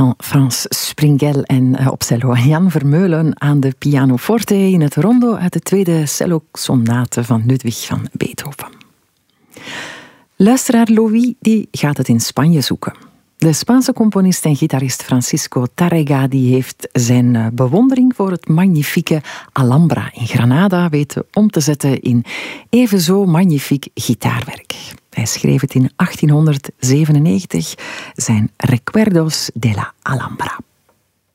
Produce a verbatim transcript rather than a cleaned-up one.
Frans Springel en uh, op cello. Jan Vermeulen aan de pianoforte in het rondo uit de tweede cello-sonate van Ludwig van Beethoven. Luisteraar Louis die gaat het in Spanje zoeken. De Spaanse componist en gitarist Francisco Tárrega die heeft zijn bewondering voor het magnifieke Alhambra in Granada weten om te zetten in even zo magnifiek gitaarwerk. Hij schreef het in achttienhonderdzevenennegentig, zijn Recuerdos de la Alhambra.